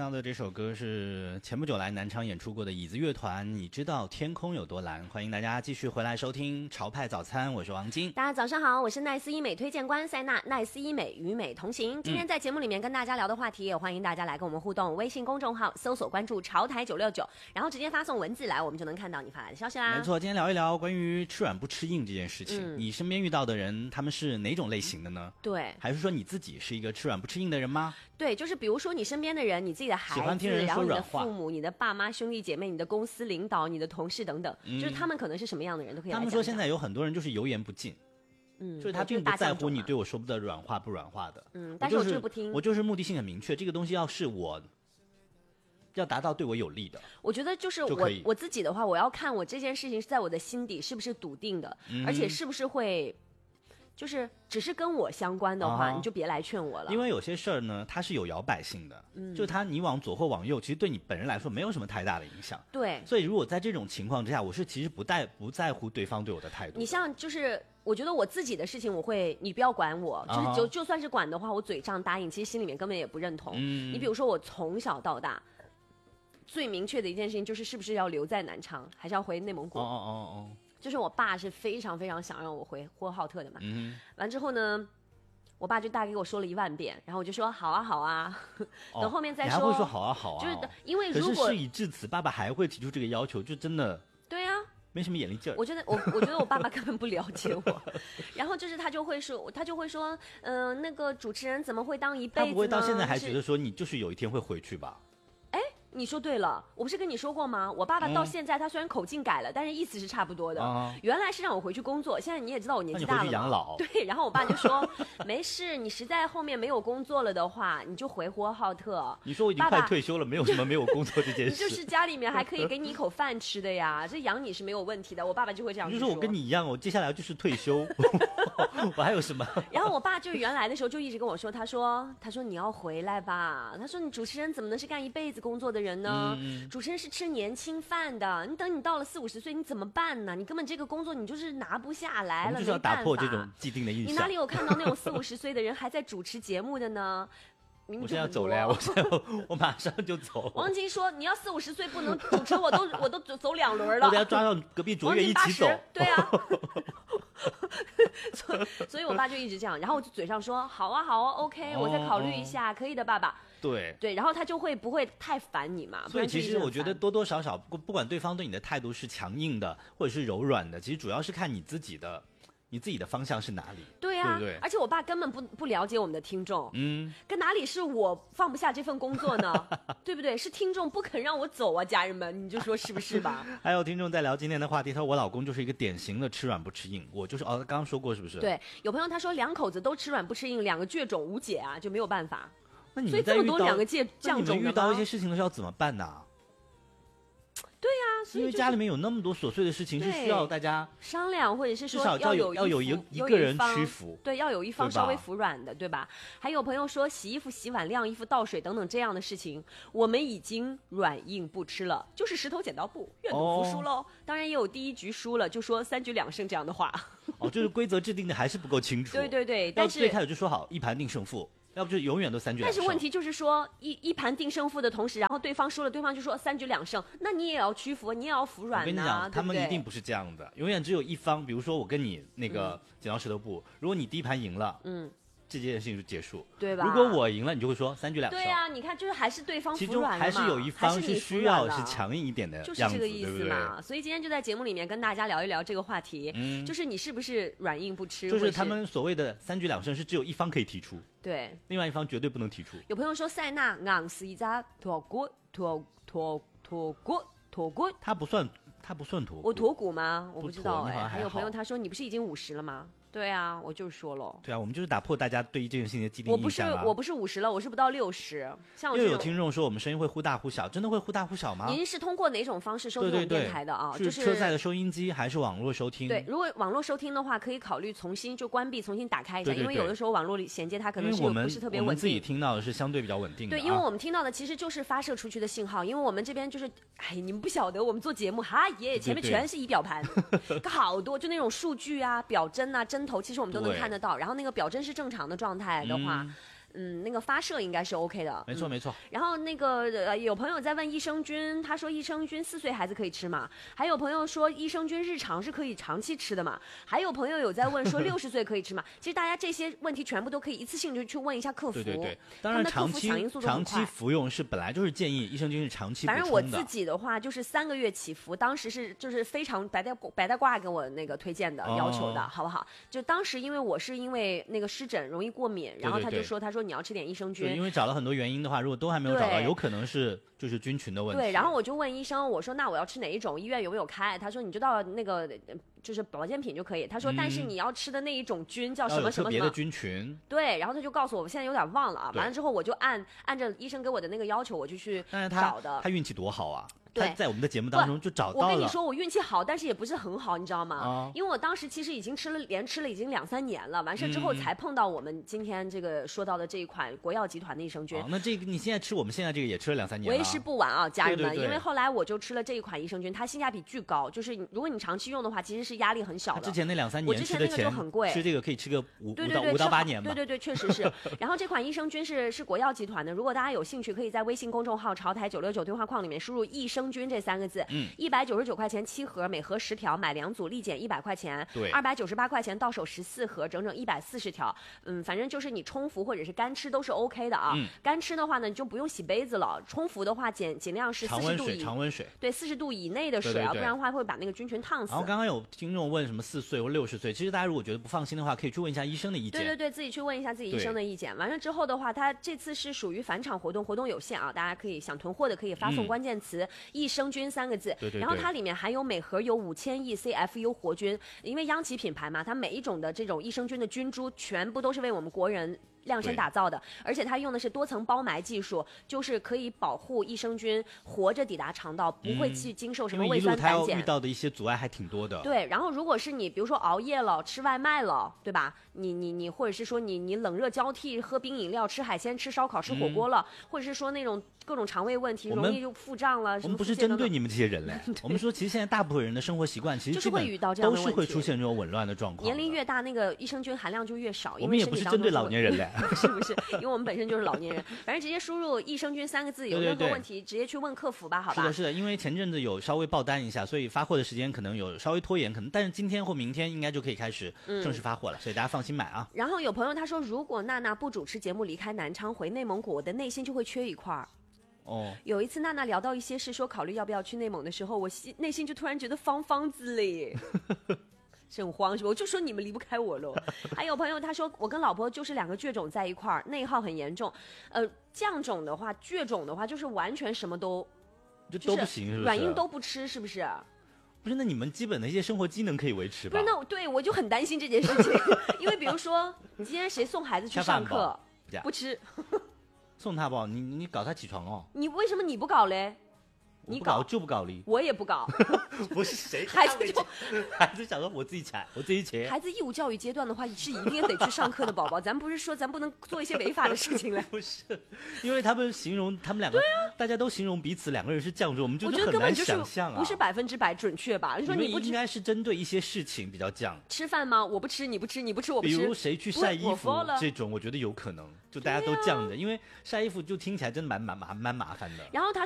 到的这首歌是前不久来南昌演出过的椅子乐团，你知道天空有多蓝？欢迎大家继续回来收听潮派早餐，我是王晶。 大家早上好，我是奈斯医美推荐官塞娜，奈斯医美与美同行。今天在节目里面跟大家聊的话题，也欢迎大家来跟我们互动。微信公众号搜索关注潮台969，然后直接发送文字来，我们就能看到你发来的消息啦。 没错，今天聊一聊关于吃软不吃硬这件事情。你身边遇到的人，他们是哪种类型的呢？ 对， 还是说你自己是一个吃软不吃硬的人吗？ 对，就是比如说你身边的人，你自己的孩子， 喜欢听人说软话， 然后你的父母、你的爸妈、兄弟姐妹、你的公司领导、你的同事等等，就是他们可能是什么样的人都可以来讲讲。 他们说现在有很多人就是油盐不进。就是他并不在乎你对我说不的软话不软话的。 但是我就是不听。 我就是目的性很明确，这个东西要是我要达到对我有利的， 我觉得就是我自己的话，我要看我这件事情是在我的心底是不是笃定的，而且是不是会。就是只是跟我相关的话，你就别来劝我了。 因为有些事儿呢，它是有摇摆性的，就它你往左或往右，其实对你本人来说没有什么太大的影响。 对， 所以如果在这种情况之下，我是其实不在乎对方对我的态度。 你像就是我觉得我自己的事情，你不要管我，就算是管的话，我嘴上答应，其实心里面根本也不认同。你比如说我从小到大最明确的一件事情就是是不是要留在南昌，还是要回内蒙古。就是我爸是非常非常想让我回呼和浩特的嘛，完之后呢，我爸就大概给我说了10000遍，然后我就说好啊好啊，等后面再说。 你还会说好啊好啊？ 就是因为如果可是事已至此，爸爸还会提出这个要求，就真的对啊， 没什么眼力劲儿。 我觉得我爸爸根本不了解我，然后就是他就会说，那个主持人怎么会当一辈子呢？ 他不会到现在还觉得说你就是有一天会回去吧？ 你说对了，我不是跟你说过吗？我爸爸到现在他虽然口径改了，但是意思是差不多的。原来是让我回去工作，现在你也知道我年纪大了嘛， 那你回去养老。 对，然后我爸就说没事，你实在后面没有工作了的话，你就回呼和浩特。 你说我已经快退休了，没有什么没有工作这件事。 就是家里面还可以给你一口饭吃的呀，这养你是没有问题的。我爸爸就会这样说。 就是我跟你一样，我接下来就是退休，我还有什么？ 然后我爸就原来的时候就一直跟我说，他说你要回来吧，他说你主持人怎么能是干一辈子工作的人呢？主持人是吃年轻饭的，你等你到了40-50岁，你怎么办呢？你根本这个工作你就是拿不下来了， 就是要打破这种既定的印象。 你哪里有看到那种40-50岁的人还在主持节目的呢？ 我现在要走了呀！我马上就走。 王晶说：“你要40-50岁不能主持，我都走2轮了。” 我得要抓到隔壁卓越一起走。 对啊。所以我爸就一直这样，然后我就嘴上说好啊好啊 ，OK，我再考虑一下，可以的，爸爸。对，然后他就不会太烦你嘛。 所以其实我觉得多多少少，不管对方对你的态度是强硬的或者是柔软的，其实主要是看你自己的方向是哪里。 对啊， 对不对？ 而且我爸根本不了解我们的听众，跟哪里是我放不下这份工作呢？对不对？是听众不肯让我走啊，家人们，你就说是不是吧？ 还有听众在聊今天的话题，他说我老公就是一个典型的吃软不吃硬，我就是刚刚说过是不是？ 对，有朋友他说两口子都吃软不吃硬，2个倔种无解啊，就没有办法。 那你所以这么多2个犟种的吗？ 你们遇到一些事情的时候要怎么办呢？ 对呀，所以因为家里面有那么多琐碎的事情是需要大家商量，或者是说至少要有一个人屈服， 对，要有一方稍微服软的，对吧？还有朋友说洗衣服、洗碗、晾衣服、倒水等等这样的事情，我们已经软硬不吃了，就是石头剪刀布，愿赌服输喽。当然也有第一局输了就说3局2胜这样的话。 就是规则制定的还是不够清楚。 对，但是最开始就说好1盘定胜负。要不就永远都3局2胜。 但是问题就是说，一盘定胜负的同时，然后对方输了，对方就说3局2胜，那你也要屈服，你也要服软。 我跟你讲，他们一定不是这样的，永远只有一方。比如说我跟你那个剪刀石头布，如果你第一盘赢了，这件事情就结束， 对吧？ 如果我赢了，你就会说3局2胜。 对啊，你看，就是还是对方服软了嘛， 其中还是有一方是需要是强硬一点的样子， 就是这个意思嘛。所以今天就在节目里面跟大家聊一聊这个话题，就是你是不是软硬不吃？ 就是他们所谓的3局2胜是只有一方可以提出， 对， 另外一方绝对不能提出。 有朋友说塞纳硬是一扎脱骨， 他不算脱骨， 我脱骨吗？我不知道哎。 还有朋友他说你不是已经50了吗？对啊，我就说了。 对啊，我们就是打破大家对于这件事情的既定印象啊。 我不是50了，我是不到60。像我又有听众说我们声音会忽大忽小，真的会忽大忽小吗？ 您是通过哪种方式收听我们电台的啊？ 是车载的收音机还是网络收听？ 对，如果网络收听的话，可以考虑重新就关闭，重新打开一下，因为有的时候网络里衔接它可能是不是特别稳定。 我们自己听到的是相对比较稳定的。 对，因为我们听到的其实就是发射出去的信号，因为我们这边就是，你们不晓得，我们做节目哈耶，前面全是仪表盘，好多就那种数据啊、表针啊、针头，其实我们都能看得到。然后那个表针是正常的状态的话， 那个发射应该是 OK 的。 没错没错。 然后那个有朋友在问益生菌，他说益生菌4岁孩子可以吃吗？还有朋友说益生菌日常是可以长期吃的嘛？还有朋友有在问说60岁可以吃吗？其实大家这些问题全部都可以一次性就去问一下客服。 对，当然长期服用是本来就是建议益生菌是长期补充的。 反正我自己的话就是3个月起服，当时是就是非常白大褂给我那个推荐的要求的，好不好？就当时因为我是因为那个湿疹容易过敏，然后他就说他说你要吃点益生菌。 因为找了很多原因的话，如果都还没有找到，有可能是就是菌群的问题。 对，然后我就问医生，我说那我要吃哪一种？医院有没有开？他说你就到那个就是保健品就可以。他说但是你要吃的那一种菌叫什么什么什么。 别的菌群。对， 然后他就告诉我现在有点忘了啊。完了之后我就按着医生给我的那个要求我就去找的。 他运气多好啊！ 对， 在我们的节目当中就找到了。 我跟你说，我运气好，但是也不是很好，你知道吗？因为我当时其实已经连吃了已经2、3年了，完事之后才碰到我们今天这个说到的这一款国药集团的益生菌。 那这个你现在吃，我们现在这个也吃了2、3年了。 为时不晚啊，家人们！ 对， 因为后来我就吃了这一款益生菌，它性价比巨高，就是如果你长期用的话，其实是压力很小的。 之前那2、3年， 我之前那个就很贵， 吃这个可以吃个5到8年吧。 对，确实是。然后这款益生菌是国药集团的，如果大家有兴趣，可以在微信公众号潮台969对话框里面输入益生菌这3个字。199块钱7盒，每盒10条，买2组立减100块钱。 对 ，298块钱到手14盒，整整140条。反正就是你冲服或者是干吃都是 OK 的啊。干吃的话呢，你就不用洗杯子了。冲服的话，尽量是40度常温水。 对，40度以内的水啊，不然的话会把那个菌群烫死。 然后刚刚有听众问什么4岁或60岁，其实大家如果觉得不放心的话，可以去问一下医生的意见。 对，自己去问一下自己医生的意见。完了之后的话，它这次是属于返场活动有限啊，大家可以想囤货的可以发送关键词益生菌3个字。 对， 然后它里面还有每盒有5000亿 CFU 活菌，因为央企品牌嘛，它每一种的这种益生菌的菌株全部都是为我们国人量身打造的，而且它用的是多层包埋技术，就是可以保护益生菌活着抵达肠道，不会去经受什么胃酸胆碱。 因为遇到的一些阻碍还挺多的。 对，然后如果是你比如说熬夜了，吃外卖了，对吧？你或者是说你冷热交替，喝冰饮料，吃海鲜，吃烧烤，吃火锅了，或者是说那种各种肠胃问题，容易就腹胀了。 我们不是针对你们这些人嘞，我们说其实现在大部分人的生活习惯其实就是会遇到这样的问题， 都是会出现这种紊乱的状况。 年龄越大，那个益生菌含量就越少。 我们也不是针对老年人嘞， 不是，因为我们本身就是老年人。反正直接输入益生菌3个字，有任何问题直接去问客服吧，好吧？ 是的，因为前阵子有稍微爆单一下，所以发货的时间可能有稍微拖延，但是今天或明天应该就可以开始正式发货了，所以大家放心买啊。 然后有朋友他说，如果娜娜不主持节目离开南昌回内蒙古，我的内心就会缺一块。有一次娜娜聊到一些事，说考虑要不要去内蒙的时候，我内心就突然觉得方子嘞。是很慌是吧？我就说你们离不开我喽。还有朋友他说，我跟老婆就是2个倔种在一块儿，内耗很严重。犟种的话，倔种的话，就是完全什么都不行，是不是？ 软硬都不吃，是不是？ 不是，那你们基本的一些生活机能可以维持吧？ 不是，那对我就很担心这件事情，因为比如说今天谁送孩子去上课，不吃， 送他不？你搞他起床哦？ 你为什么你不搞嘞？你搞就不搞哩， 我也不搞。 不是谁孩子想说我自己起来，我自己起。 孩子义务教育阶段的话是一定得去上课的宝宝，咱不是说咱不能做一些违法的事情来。 不是，因为他们形容他们两个，大家都形容彼此2个人是犟种，我们觉得很难想象啊。 不是100%准确吧？你说你不吃， 应该是针对一些事情比较犟。 吃饭吗？我不吃，你不吃，你不吃我不吃。 比如谁去晒衣服这种，我觉得有可能，就大家都犟着，因为晒衣服就听起来真蛮麻烦的。 然后他